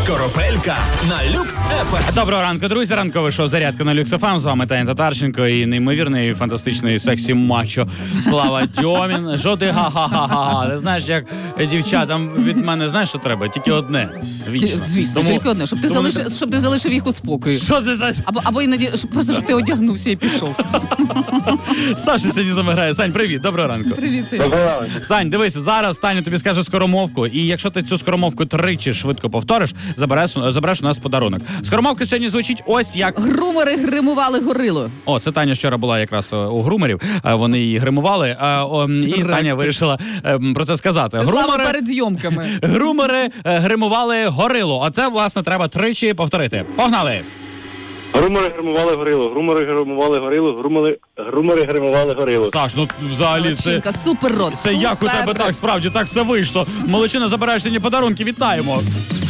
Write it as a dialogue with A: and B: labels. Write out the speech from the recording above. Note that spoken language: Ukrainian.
A: Скоропелька на Люкс ФМ.
B: Доброго ранку, друзі. Ранкове шоу «Зарядка» на Люкс ФМ. З вами Таня Татарченко і неймовірний, фантастичний сексі-мачо Слава Дьомін. Що ти га-га-га-га? Ти знаєш, як дівчатам від мене, знаєш, що треба? Тільки одне. Вічно.
C: Звісно, тільки одне, щоб ти залишив їх у спокої.
B: Що ти за...
C: Або іноді, просто щоб ти одягнувся і пішов.
B: Саша сьогодні з нами грає. Сань, привіт, доброго ранку.
C: Привіт,
B: Сань, дивися, зараз Таня тобі скаже скоромовку, і якщо ти цю скоромовку тричі швидко повториш, забереш у нас подарунок. Скоромовка сьогодні звучить ось як...
C: Грумери гримували горилу.
B: О, це Таня вчора була якраз у грумерів, вони її гримували, і Таня вирішила про це сказати.
C: Слава перед зйомками.
B: Грумери гримували горилу, а це, власне, треба тричі повторити. Погнали!
D: Грумери гримували горилу, грумери гримували горилу, грумери гримували горилу.
B: Саш, ну взагалі це...
C: Супер рот.
B: Це як у тебе так, справді, так все вийшло. Молодчина, забираєш сьогодні подарунки, вітаємо!